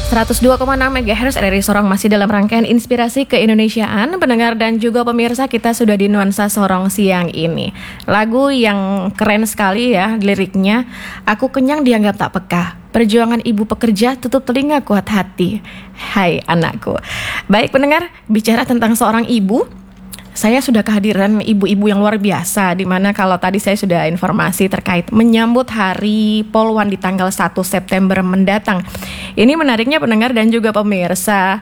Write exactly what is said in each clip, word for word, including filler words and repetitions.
seratus dua koma enam megahertz R R I Sorong masih dalam rangkaian Inspirasi Keindonesiaan. Pendengar dan juga pemirsa, kita sudah di nuansa Sorong siang ini. Lagu yang keren sekali ya liriknya. Aku kenyang dianggap tak peka, perjuangan ibu pekerja tutup telinga kuat hati. Hai anakku. Baik pendengar, bicara tentang seorang ibu, saya sudah kehadiran ibu-ibu yang luar biasa, di mana kalau tadi saya sudah informasi terkait menyambut Hari Poluan di tanggal satu September mendatang. Ini menariknya pendengar dan juga pemirsa,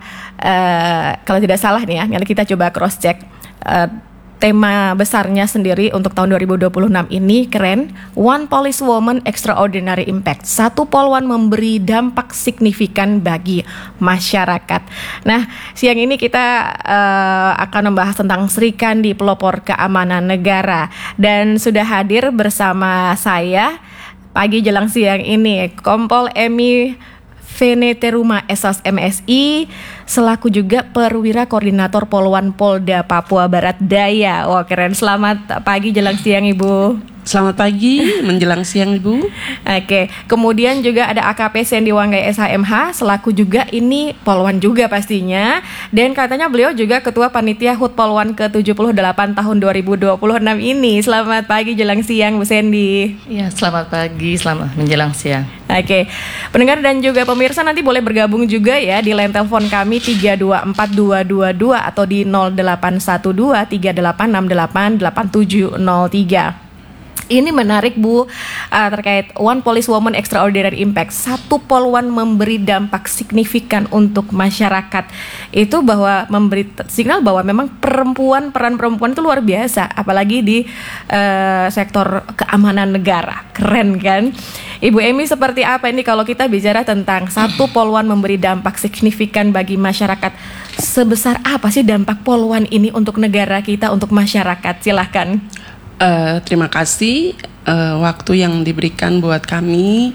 uh, kalau tidak salah nih ya, nanti kita coba cross check. Uh, tema besarnya sendiri untuk tahun dua ribu dua puluh enam ini keren. One Police Woman Extraordinary Impact. Satu poluan memberi dampak signifikan bagi masyarakat. Nah, siang ini kita uh, akan membahas tentang Sri Kandi, pelopor keamanan negara. Dan sudah hadir bersama saya pagi jelang siang ini Kompol Emi Veneteruma S S M S I selaku juga perwira koordinator Poluan Polda Papua Barat Daya. Wah keren, selamat pagi jelang siang Ibu. Selamat pagi menjelang siang Ibu. Oke, kemudian juga ada A K P Sandy Wanggai S H M H selaku juga ini Poluan juga pastinya. Dan katanya beliau juga Ketua Panitia H U T Poluan ke tujuh puluh delapan tahun dua ribu dua puluh enam ini. Selamat pagi jelang siang Bu Sandy. Ya, selamat pagi, selamat menjelang siang. Oke, pendengar dan juga pemirsa nanti boleh bergabung juga ya di line telepon kami tiga dua empat dua dua dua atau di nol delapan satu dua tiga delapan enam delapan delapan tujuh nol tiga. Ini menarik Bu, uh, terkait One Police Woman Extraordinary Impact. Satu poluan memberi dampak signifikan untuk masyarakat. Itu bahwa memberi signal bahwa memang perempuan, peran perempuan itu luar biasa. Apalagi di uh, sektor keamanan negara. Keren kan? Ibu Emi, seperti apa ini kalau kita bicara tentang satu poluan memberi dampak signifikan bagi masyarakat? Sebesar apa sih dampak poluan ini untuk negara kita, untuk masyarakat? Silahkan. Uh, terima kasih uh, waktu yang diberikan buat kami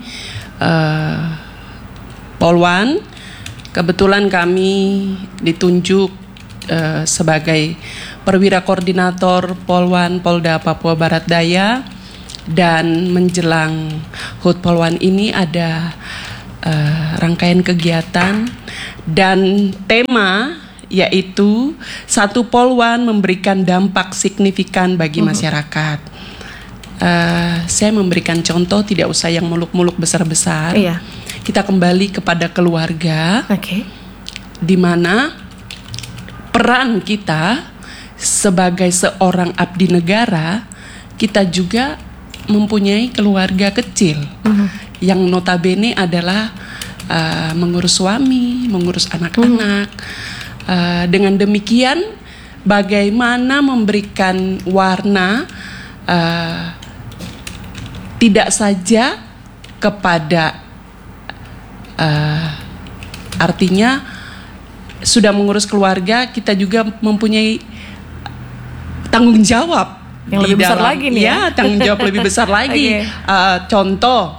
uh, Poluan. Kebetulan kami ditunjuk uh, sebagai perwira koordinator Poluan Polda Papua Barat Daya. Dan menjelang H U T Poluan ini ada uh, rangkaian kegiatan dan tema yaitu satu poluan memberikan dampak signifikan bagi masyarakat. Uh, saya memberikan contoh, tidak usah yang muluk-muluk besar-besar. Iya. Kita kembali kepada keluarga, okay. di mana peran kita sebagai seorang abdi negara, kita juga mempunyai keluarga kecil uh-huh. yang notabene adalah uh, mengurus suami, mengurus anak-anak. Uh-huh. Uh, dengan demikian, bagaimana memberikan warna uh, tidak saja kepada uh, artinya sudah mengurus keluarga, kita juga mempunyai tanggung jawab yang lebih besar lagi nih ya, ya tanggung jawab lebih besar lagi. Okay. Uh, contoh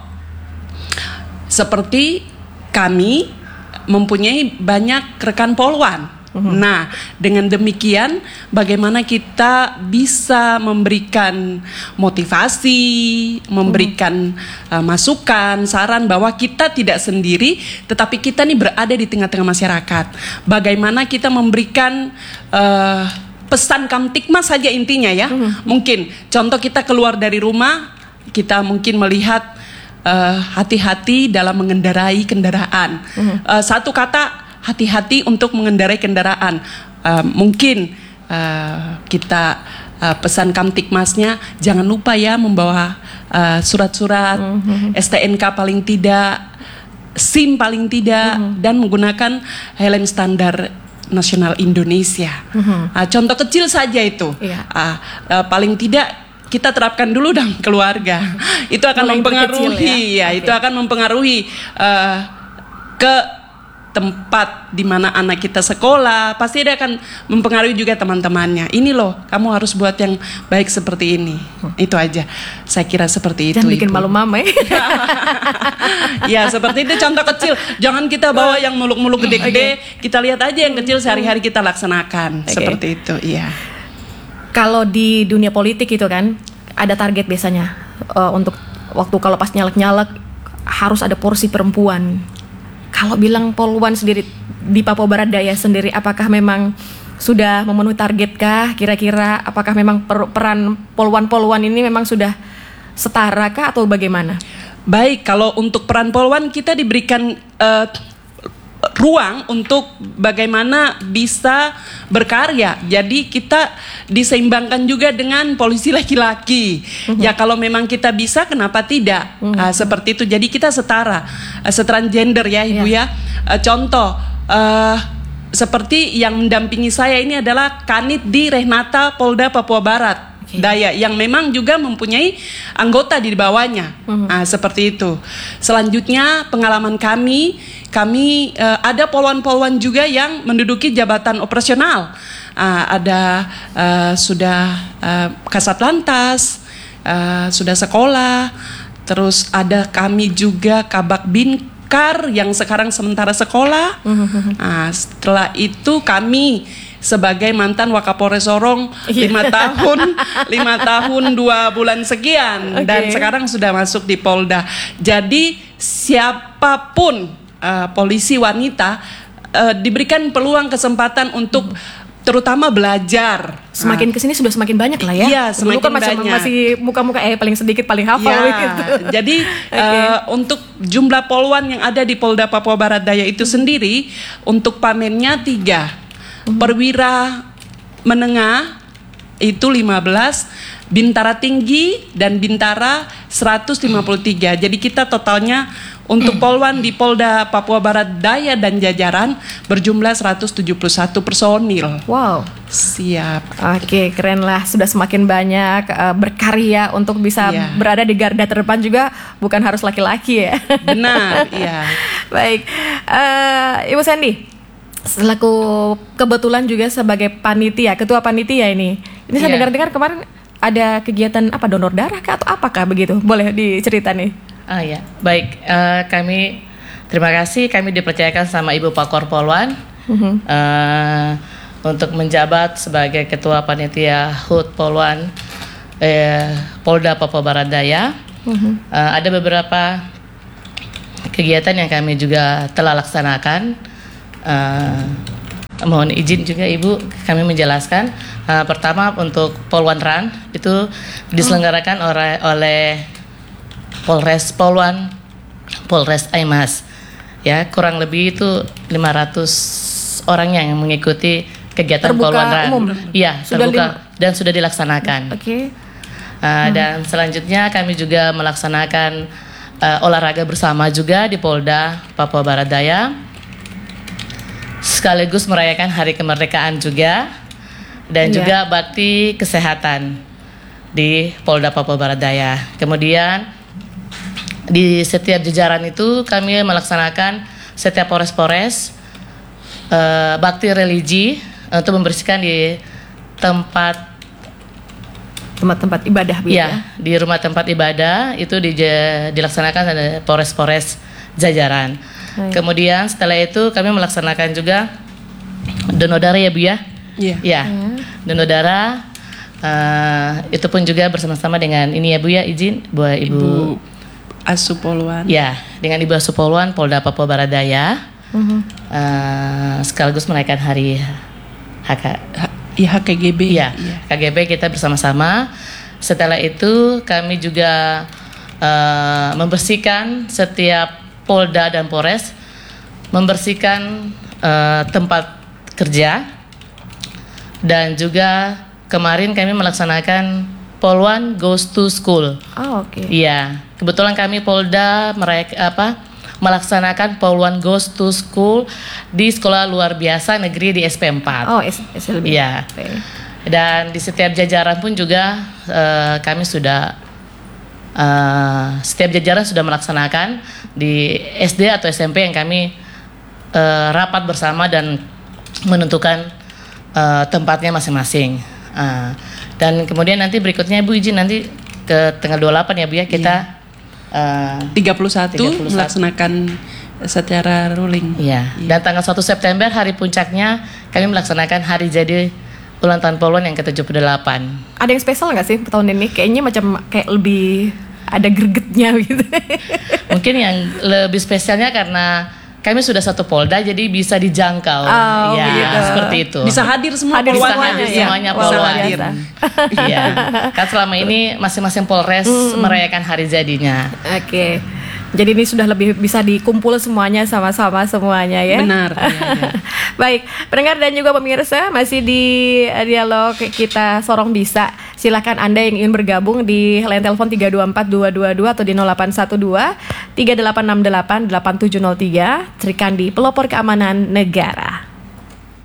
seperti kami mempunyai banyak rekan poluan. Uhum. Nah, dengan demikian bagaimana kita bisa memberikan motivasi, memberikan uh, masukan, saran bahwa kita tidak sendiri, tetapi kita nih berada di tengah-tengah masyarakat. Bagaimana kita memberikan uh, pesan kamtikmas saja intinya ya. Uhum. Mungkin contoh kita keluar dari rumah, kita mungkin melihat uh, hati-hati dalam mengendarai kendaraan. Uhum. Uh, satu kata, hati-hati untuk mengendarai kendaraan. Uh, mungkin uh, kita uh, pesan kamtikmasnya, jangan lupa ya membawa uh, surat-surat, mm-hmm. S T N K paling tidak, SIM paling tidak, mm-hmm. dan menggunakan helm standar nasional Indonesia. Mm-hmm. Uh, contoh kecil saja itu. Yeah. Uh, uh, paling tidak kita terapkan dulu dalam keluarga. Itu akan mulai mempengaruhi, ya, ya okay. itu akan mempengaruhi uh, ke tempat di mana anak kita sekolah, pasti dia akan mempengaruhi juga teman-temannya. Ini loh, kamu harus buat yang baik seperti ini. Hmm. Itu aja. Saya kira seperti itu. Jangan bikin malu mama ya. Ya, seperti itu contoh kecil. Jangan kita bawa yang muluk-muluk gede-gede. Okay. Kita lihat aja yang kecil sehari-hari kita laksanakan. Okay. Seperti itu, iya. Kalau di dunia politik itu kan ada target biasanya uh, untuk waktu kalau pas nyalek-nyalek harus ada porsi perempuan. Kalau bilang Poluan sendiri di Papua Barat Daya sendiri, apakah memang sudah memenuhi target kah? Kira-kira apakah memang per- peran Poluan-Poluan ini memang sudah setara kah atau bagaimana? Baik, kalau untuk peran Poluan kita diberikan uh, ruang untuk bagaimana bisa berkarya. Jadi kita diseimbangkan juga dengan polisi laki-laki. Uh-huh. Ya kalau memang kita bisa, kenapa tidak? Uh-huh. Uh, seperti itu. Jadi kita setara, uh, setara gender ya Ibu yeah. ya. Uh, contoh, uh, seperti yang mendampingi saya ini adalah Kanit di Rehnata Polda Papua Barat Daya yang memang juga mempunyai anggota di bawahnya. Uh-huh. Nah, seperti itu. Selanjutnya pengalaman kami, kami uh, ada poluan-poluan juga yang menduduki jabatan operasional. Uh, ada uh, sudah uh, Kasat Lantas, uh, sudah sekolah, terus ada kami juga Kabak Binkar yang sekarang sementara sekolah. Uh-huh. Nah, setelah itu kami sebagai mantan Wakapolres Sorong lima tahun, lima tahun dua bulan sekian, okay. dan sekarang sudah masuk di Polda. Jadi siapapun uh, polisi wanita uh, diberikan peluang kesempatan untuk hmm. terutama belajar. Semakin kesini sudah semakin banyak lah ya. Iya, semakin Dulu kan masih, banyak. masih muka-muka eh paling sedikit paling hafal ya, gitu. Jadi okay. uh, untuk jumlah poluan yang ada di Polda Papua Barat Daya itu hmm. sendiri untuk pamennya tiga. Perwira menengah itu lima belas, Bintara tinggi dan Bintara seratus lima puluh tiga. Jadi kita totalnya untuk Poluan di Polda Papua Barat Daya dan jajaran berjumlah seratus tujuh puluh satu personil. Wow. Siap. Oke, keren lah. Sudah semakin banyak uh, berkarya untuk bisa yeah. berada di garda terdepan juga bukan harus laki-laki ya. Benar, iya. Baik. Uh, Ibu Sandy, selaku kebetulan juga sebagai panitia, ketua panitia ini. Ini saya yeah. dengar-dengar kemarin ada kegiatan apa, donor darah kah atau apakah begitu? Boleh dicerita nih? Ah ya, baik. Uh, kami terima kasih kami dipercayakan sama Ibu Pakor Poluan uh-huh. uh, untuk menjabat sebagai ketua panitia H U T Poluan eh, Polda Papua Barat Daya. Uh-huh. Uh, ada beberapa kegiatan yang kami juga telah laksanakan. Uh, mohon izin juga Ibu kami menjelaskan. Uh, pertama untuk Poluan Run itu diselenggarakan oleh, oleh Polres Poluan, Polres Aimas. Ya, kurang lebih itu lima ratus orang yang mengikuti kegiatan terbuka Poluan Run. Umum. Iya, terbuka dan sudah dilaksanakan. Oke. Okay. Uh, hmm. Dan selanjutnya kami juga melaksanakan uh, olahraga bersama juga di Polda Papua Barat Daya. Sekaligus merayakan Hari Kemerdekaan juga dan yeah. juga bakti kesehatan di Polda Papua Barat Daya. Kemudian di setiap jajaran itu kami melaksanakan setiap pores-pores uh, bakti religi untuk membersihkan di tempat tempat-tempat ibadah ya, ya di rumah tempat ibadah itu di, dilaksanakan ada pores-pores jajaran. Hai. Kemudian setelah itu kami melaksanakan juga donor darah ya Bu ya. Iya. Ya. Hmm. Donor darah uh, itu pun juga bersama-sama dengan ini ya Bu ya, izin buat Ibu, Ibu Asu Poluan. Ya, dengan Ibu Asu Poluan Polda Papua Barat Daya. Uh-huh. Uh, sekaligus merayakan hari H K ya, H K G B. Ya, ya. H K G B kita bersama-sama. Setelah itu kami juga uh, membersihkan setiap Polda dan Polres, membersihkan uh, tempat kerja, dan juga kemarin kami melaksanakan Poluan Goes to School. Oh, oke. Okay. Iya, kebetulan kami Polda mereka apa melaksanakan Poluan Goes to School di Sekolah Luar Biasa Negeri di S P empat. Oh, S L B. Iya. Okay. Dan di setiap jajaran pun juga uh, kami sudah uh, setiap jajaran sudah melaksanakan di S D atau S M P yang kami uh, rapat bersama dan menentukan uh, tempatnya masing-masing. Uh, dan kemudian nanti berikutnya Bu izin nanti ke tanggal dua puluh delapan ya Bu ya kita uh, tiga puluh satu melaksanakan secara ruling. Iya. Ya. Dan tanggal satu September hari puncaknya kami melaksanakan hari jadi ulang tahun Poluan yang ke tujuh puluh delapan. Ada yang spesial nggak sih tahun ini? Kayaknya macam kayak lebih ada gregetnya gitu. Mungkin yang lebih spesialnya karena kami sudah satu Polda, jadi bisa dijangkau. Oh, ya, begitu. seperti itu. Bisa hadir semua Hadir Bisa polwannya. hadir ya. semuanya Wah, luar Polwan. biasa. Iya, kan selama ini masing-masing Polres merayakan hari jadinya. Oke. Jadi ini sudah lebih bisa dikumpul semuanya sama-sama semuanya ya. Benar. Iya, iya. Baik, pendengar dan juga pemirsa masih di eh, dialog kita Sorong Bisa. Silakan Anda yang ingin bergabung di line telepon tiga dua empat dua dua dua atau di nol delapan satu dua tiga delapan enam delapan delapan tujuh nol tiga. Serikan di Pelopor Keamanan Negara.